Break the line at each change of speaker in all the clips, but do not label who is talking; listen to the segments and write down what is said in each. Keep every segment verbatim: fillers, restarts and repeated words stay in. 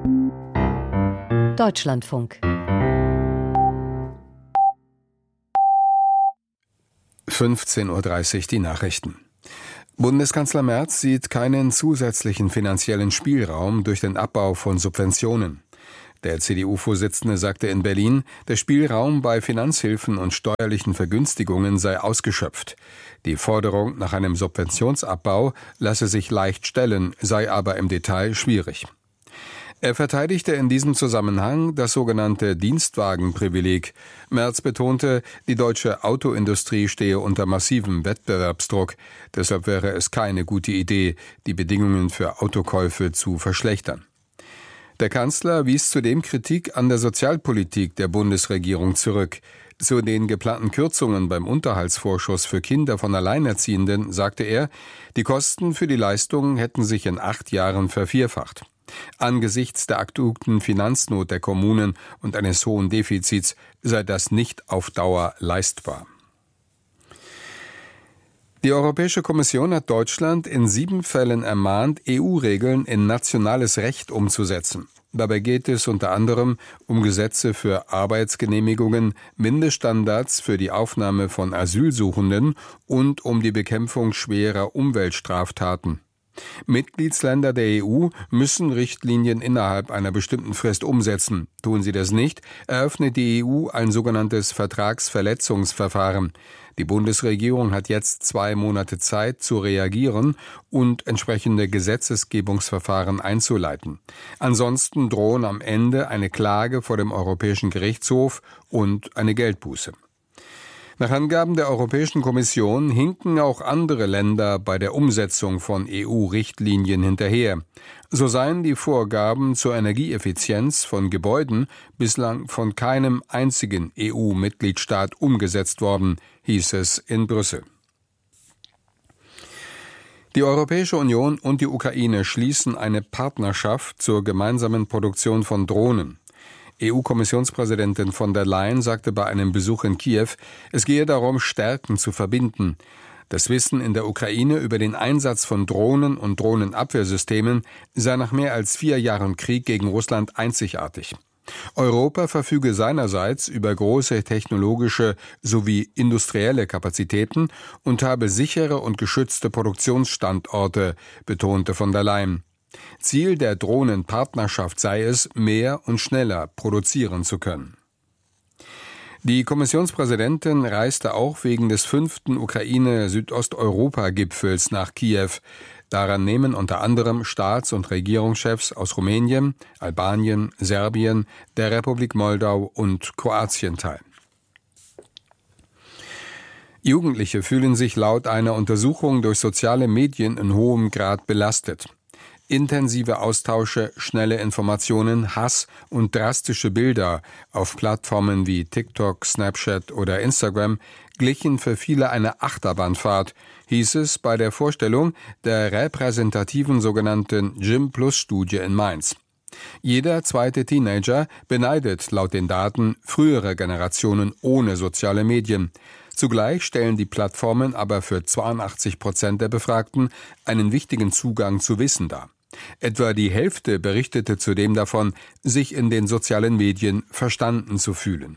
Deutschlandfunk.
fünfzehn Uhr dreißig die Nachrichten. Bundeskanzler Merz sieht keinen zusätzlichen finanziellen Spielraum durch den Abbau von Subventionen. Der C D U-Vorsitzende sagte in Berlin, der Spielraum bei Finanzhilfen und steuerlichen Vergünstigungen sei ausgeschöpft. Die Forderung nach einem Subventionsabbau lasse sich leicht stellen, sei aber im Detail schwierig. Er verteidigte in diesem Zusammenhang das sogenannte Dienstwagenprivileg. Merz betonte, die deutsche Autoindustrie stehe unter massivem Wettbewerbsdruck. Deshalb wäre es keine gute Idee, die Bedingungen für Autokäufe zu verschlechtern. Der Kanzler wies zudem Kritik an der Sozialpolitik der Bundesregierung zurück. Zu den geplanten Kürzungen beim Unterhaltsvorschuss für Kinder von Alleinerziehenden sagte er, die Kosten für die Leistungen hätten sich in acht Jahren vervierfacht. Angesichts der akuten Finanznot der Kommunen und eines hohen Defizits sei das nicht auf Dauer leistbar. Die Europäische Kommission hat Deutschland in sieben Fällen ermahnt, E U-Regeln in nationales Recht umzusetzen. Dabei geht es unter anderem um Gesetze für Arbeitsgenehmigungen, Mindeststandards für die Aufnahme von Asylsuchenden und um die Bekämpfung schwerer Umweltstraftaten. Mitgliedsländer der E U müssen Richtlinien innerhalb einer bestimmten Frist umsetzen. Tun sie das nicht, eröffnet die E U ein sogenanntes Vertragsverletzungsverfahren. Die Bundesregierung hat jetzt zwei Monate Zeit zu reagieren und entsprechende Gesetzesgebungsverfahren einzuleiten. Ansonsten drohen am Ende eine Klage vor dem Europäischen Gerichtshof und eine Geldbuße. Nach Angaben der Europäischen Kommission hinken auch andere Länder bei der Umsetzung von E U-Richtlinien hinterher. So seien die Vorgaben zur Energieeffizienz von Gebäuden bislang von keinem einzigen E U-Mitgliedstaat umgesetzt worden, hieß es in Brüssel. Die Europäische Union und die Ukraine schließen eine Partnerschaft zur gemeinsamen Produktion von Drohnen. E U-Kommissionspräsidentin von der Leyen sagte bei einem Besuch in Kiew, es gehe darum, Stärken zu verbinden. Das Wissen in der Ukraine über den Einsatz von Drohnen und Drohnenabwehrsystemen sei nach mehr als vier Jahren Krieg gegen Russland einzigartig. Europa verfüge seinerseits über große technologische sowie industrielle Kapazitäten und habe sichere und geschützte Produktionsstandorte, betonte von der Leyen. Ziel der Drohnenpartnerschaft sei es, mehr und schneller produzieren zu können. Die Kommissionspräsidentin reiste auch wegen des fünften Ukraine-Südosteuropa-Gipfels nach Kiew. Daran nehmen unter anderem Staats- und Regierungschefs aus Rumänien, Albanien, Serbien, der Republik Moldau und Kroatien teil. Jugendliche fühlen sich laut einer Untersuchung durch soziale Medien in hohem Grad belastet. Intensive Austausche, schnelle Informationen, Hass und drastische Bilder auf Plattformen wie TikTok, Snapchat oder Instagram glichen für viele einer Achterbahnfahrt, hieß es bei der Vorstellung der repräsentativen sogenannten Gym-Plus-Studie in Mainz. Jeder zweite Teenager beneidet laut den Daten frühere Generationen ohne soziale Medien. Zugleich stellen die Plattformen aber für zweiundachtzig Prozent der Befragten einen wichtigen Zugang zu Wissen dar. Etwa die Hälfte berichtete zudem davon, sich in den sozialen Medien verstanden zu fühlen.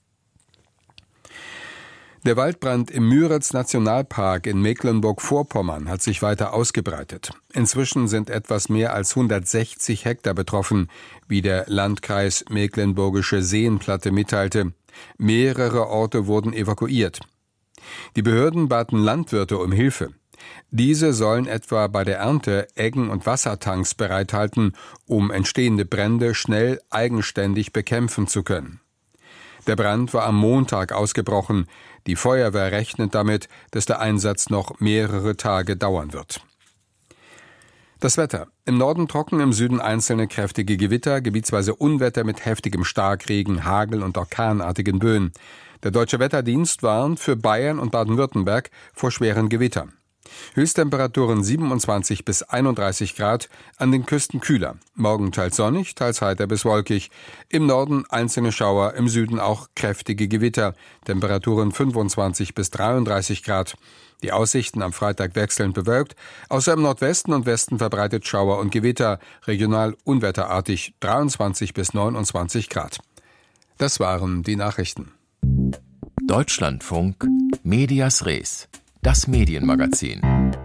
Der Waldbrand im Müritz-Nationalpark in Mecklenburg-Vorpommern hat sich weiter ausgebreitet. Inzwischen sind etwas mehr als hundertsechzig Hektar betroffen, wie der Landkreis Mecklenburgische Seenplatte mitteilte. Mehrere Orte wurden evakuiert. Die Behörden baten Landwirte um Hilfe. Diese sollen etwa bei der Ernte Eggen- und Wassertanks bereithalten, um entstehende Brände schnell eigenständig bekämpfen zu können. Der Brand war am Montag ausgebrochen. Die Feuerwehr rechnet damit, dass der Einsatz noch mehrere Tage dauern wird. Das Wetter. Im Norden trocken, im Süden einzelne kräftige Gewitter, gebietsweise Unwetter mit heftigem Starkregen, Hagel und orkanartigen Böen. Der Deutsche Wetterdienst warnt für Bayern und Baden-Württemberg vor schweren Gewittern. Höchsttemperaturen siebenundzwanzig bis einunddreißig Grad, an den Küsten kühler. Morgen teils sonnig, teils heiter bis wolkig. Im Norden einzelne Schauer, im Süden auch kräftige Gewitter. Temperaturen fünfundzwanzig bis dreiunddreißig Grad. Die Aussichten am Freitag wechselnd bewölkt. Außer im Nordwesten und Westen verbreitet Schauer und Gewitter. Regional unwetterartig dreiundzwanzig bis neunundzwanzig Grad. Das waren die Nachrichten.
Deutschlandfunk Medias Res. Das Medienmagazin.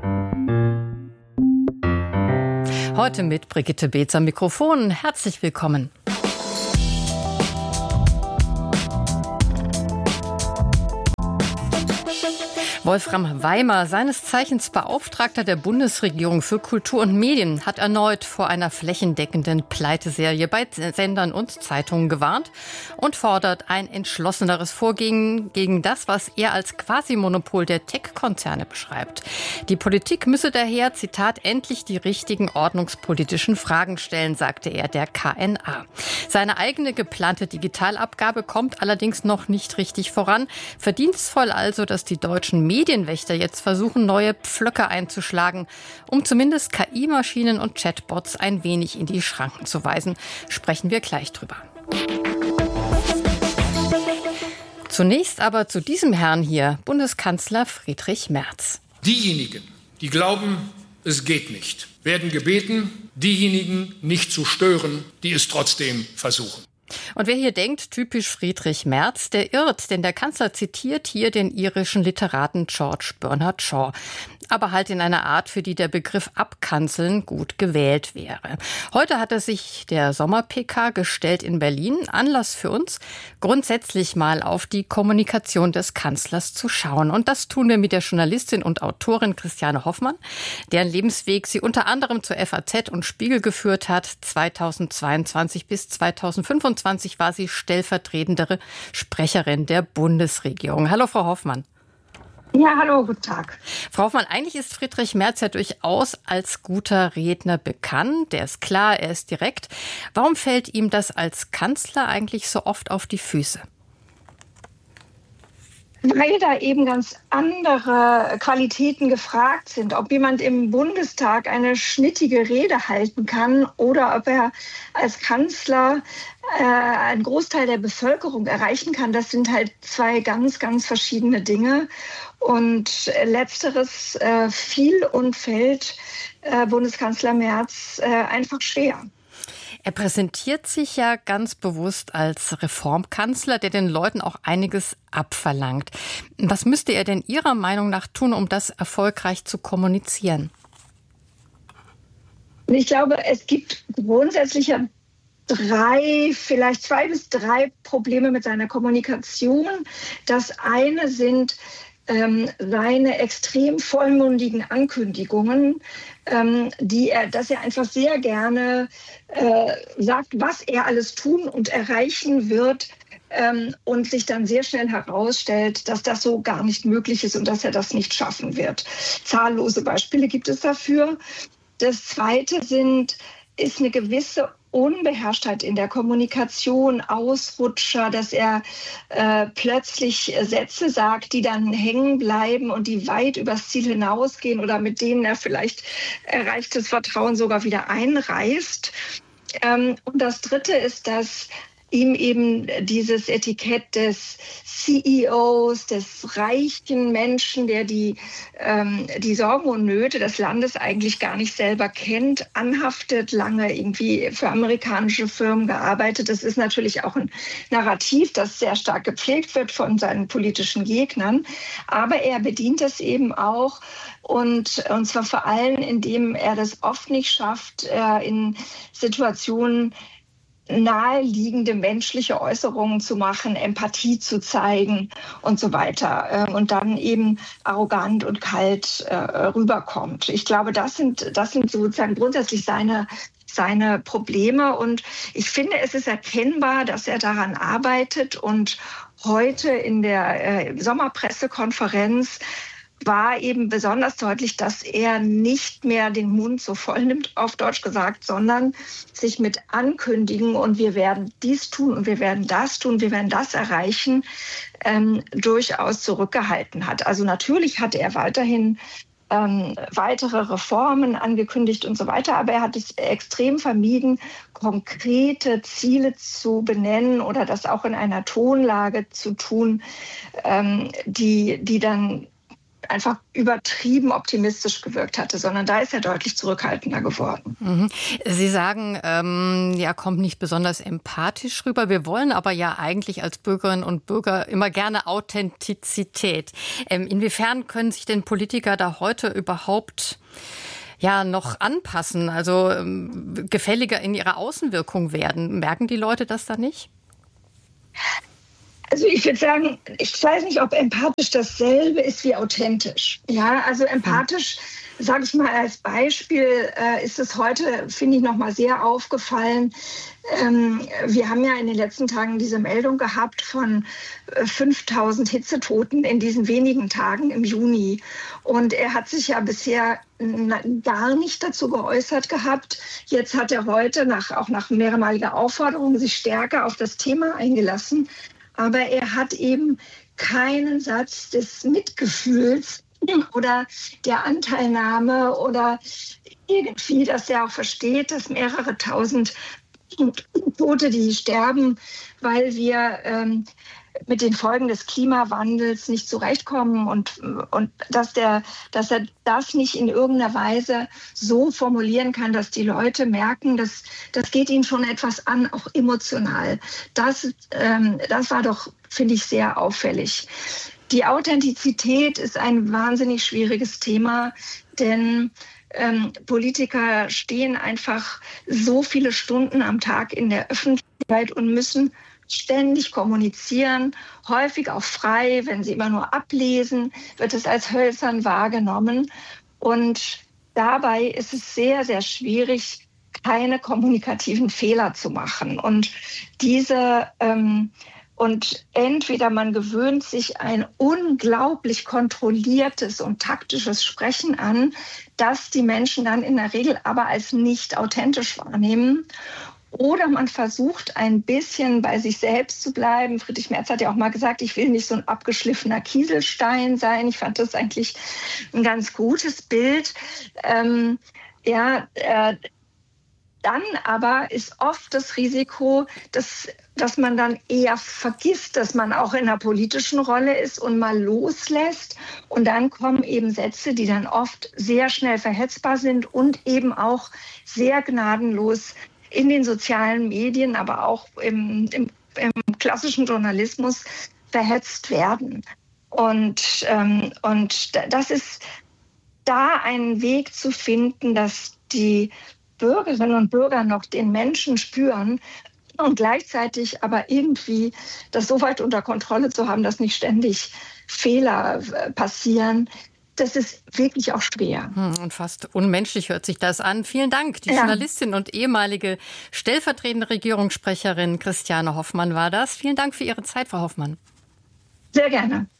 Heute mit Brigitte Beetz am Mikrofon. Herzlich willkommen. Wolfram Weimer, seines Zeichens Beauftragter der Bundesregierung für Kultur und Medien, hat erneut vor einer flächendeckenden Pleiteserie bei Sendern und Zeitungen gewarnt und fordert ein entschlosseneres Vorgehen gegen das, was er als Quasi-Monopol der Tech-Konzerne beschreibt. Die Politik müsse daher, Zitat, endlich die richtigen ordnungspolitischen Fragen stellen, sagte er der K N A. Seine eigene geplante Digitalabgabe kommt allerdings noch nicht richtig voran. Verdienstvoll also, dass die deutschen Medienwächter jetzt versuchen, neue Pflöcke einzuschlagen, um zumindest K I-Maschinen und Chatbots ein wenig in die Schranken zu weisen. Sprechen wir gleich drüber. Zunächst aber zu diesem Herrn hier, Bundeskanzler Friedrich Merz.
Diejenigen, die glauben, es geht nicht, werden gebeten, diejenigen nicht zu stören, die es trotzdem versuchen.
Und wer hier denkt, typisch Friedrich Merz, der irrt, denn der Kanzler zitiert hier den irischen Literaten George Bernard Shaw. Aber halt in einer Art, für die der Begriff abkanzeln gut gewählt wäre. Heute hat er sich der Sommer-P K gestellt in Berlin. Anlass für uns, grundsätzlich mal auf die Kommunikation des Kanzlers zu schauen. Und das tun wir mit der Journalistin und Autorin Christiane Hoffmann, deren Lebensweg sie unter anderem zur F A Z und Spiegel geführt hat. zweitausendzweiundzwanzig bis zweitausendfünfundzwanzig war sie stellvertretende Sprecherin der Bundesregierung. Hallo, Frau Hoffmann.
Ja, hallo, guten Tag.
Frau Hoffmann, eigentlich ist Friedrich Merz ja durchaus als guter Redner bekannt. Der ist klar, er ist direkt. Warum fällt ihm das als Kanzler eigentlich so oft auf die Füße?
Weil da eben ganz andere Qualitäten gefragt sind. Ob jemand im Bundestag eine schnittige Rede halten kann oder ob er als Kanzler äh, einen Großteil der Bevölkerung erreichen kann, das sind halt zwei ganz, ganz verschiedene Dinge. Und letzteres äh, fiel und fällt äh, Bundeskanzler Merz äh, einfach schwer.
Er präsentiert sich ja ganz bewusst als Reformkanzler, der den Leuten auch einiges abverlangt. Was müsste er denn Ihrer Meinung nach tun, um das erfolgreich zu kommunizieren?
Ich glaube, es gibt grundsätzlich ja drei, vielleicht zwei bis drei Probleme mit seiner Kommunikation. Das eine sind ähm, seine extrem vollmundigen Ankündigungen, ähm, die er, dass er einfach sehr gerne äh, sagt, was er alles tun und erreichen wird, ähm, und sich dann sehr schnell herausstellt, dass das so gar nicht möglich ist und dass er das nicht schaffen wird. Zahllose Beispiele gibt es dafür. Das Zweite sind, ist eine gewisse Unbeherrschtheit in der Kommunikation, Ausrutscher, dass er äh, plötzlich Sätze sagt, die dann hängen bleiben und die weit übers Ziel hinausgehen oder mit denen er vielleicht erreichtes Vertrauen sogar wieder einreißt. Ähm, und das Dritte ist, dass ihm eben dieses Etikett des C E Os, des reichen Menschen, der die, ähm, die Sorgen und Nöte des Landes eigentlich gar nicht selber kennt, anhaftet, lange irgendwie für amerikanische Firmen gearbeitet. Das ist natürlich auch ein Narrativ, das sehr stark gepflegt wird von seinen politischen Gegnern. Aber er bedient es eben auch, und, und zwar vor allem, indem er das oft nicht schafft, äh, in Situationen naheliegende menschliche Äußerungen zu machen, Empathie zu zeigen und so weiter, und dann eben arrogant und kalt äh, rüberkommt. Ich glaube, das sind, das sind sozusagen grundsätzlich seine, seine Probleme, und ich finde, es ist erkennbar, dass er daran arbeitet, und heute in der äh, Sommerpressekonferenz war eben besonders deutlich, dass er nicht mehr den Mund so voll nimmt, auf Deutsch gesagt, sondern sich mit Ankündigen und wir werden dies tun und wir werden das tun, wir werden das erreichen, ähm, durchaus zurückgehalten hat. Also natürlich hatte er weiterhin ähm, weitere Reformen angekündigt und so weiter. Aber er hat es extrem vermieden, konkrete Ziele zu benennen oder das auch in einer Tonlage zu tun, ähm, die, die dann einfach übertrieben optimistisch gewirkt hatte, sondern da ist er deutlich zurückhaltender geworden.
Mhm. Sie sagen, ähm, ja, kommt nicht besonders empathisch rüber. Wir wollen aber ja eigentlich als Bürgerinnen und Bürger immer gerne Authentizität. Ähm, inwiefern können sich denn Politiker da heute überhaupt ja noch anpassen, also ähm, gefälliger in ihrer Außenwirkung werden? Merken die Leute das da nicht?
Also ich würde sagen, ich weiß nicht, ob empathisch dasselbe ist wie authentisch. Ja, also empathisch, sage ich mal als Beispiel, äh, ist es heute, finde ich, noch mal sehr aufgefallen. Ähm, wir haben ja in den letzten Tagen diese Meldung gehabt von äh, fünftausend Hitzetoten in diesen wenigen Tagen im Juni. Und er hat sich ja bisher gar nicht dazu geäußert gehabt. Jetzt hat er heute, nach, auch nach mehrmaliger Aufforderung, sich stärker auf das Thema eingelassen. Aber er hat eben keinen Satz des Mitgefühls oder der Anteilnahme oder irgendwie, dass er auch versteht, dass mehrere tausend Tote, die sterben, weil wir ähm, mit den Folgen des Klimawandels nicht zurechtkommen und, und dass, der, dass er das nicht in irgendeiner Weise so formulieren kann, dass die Leute merken, dass das geht ihnen schon etwas an, auch emotional. Das, ähm, das war doch, finde ich, sehr auffällig. Die Authentizität ist ein wahnsinnig schwieriges Thema, denn ähm, Politiker stehen einfach so viele Stunden am Tag in der Öffentlichkeit und müssen ständig kommunizieren, häufig auch frei. Wenn sie immer nur ablesen, wird es als hölzern wahrgenommen. Und dabei ist es sehr, sehr schwierig, keine kommunikativen Fehler zu machen. Und diese ähm, und entweder man gewöhnt sich ein unglaublich kontrolliertes und taktisches Sprechen an, das die Menschen dann in der Regel aber als nicht authentisch wahrnehmen. Oder man versucht ein bisschen bei sich selbst zu bleiben. Friedrich Merz hat ja auch mal gesagt, ich will nicht so ein abgeschliffener Kieselstein sein. Ich fand das eigentlich ein ganz gutes Bild. Ähm, ja, äh, dann aber ist oft das Risiko, dass, dass man dann eher vergisst, dass man auch in einer politischen Rolle ist und mal loslässt. Und dann kommen eben Sätze, die dann oft sehr schnell verhetzbar sind und eben auch sehr gnadenlos in den sozialen Medien, aber auch im, im, im klassischen Journalismus verhetzt werden. Und, ähm, und das ist da einen Weg zu finden, dass die Bürgerinnen und Bürger noch den Menschen spüren und gleichzeitig aber irgendwie das so weit unter Kontrolle zu haben, dass nicht ständig Fehler passieren. Das ist wirklich auch schwer.
Und fast unmenschlich hört sich das an. Vielen Dank. Die ja. Journalistin und ehemalige stellvertretende Regierungssprecherin Christiane Hoffmann war das. Vielen Dank für Ihre Zeit, Frau Hoffmann.
Sehr gerne.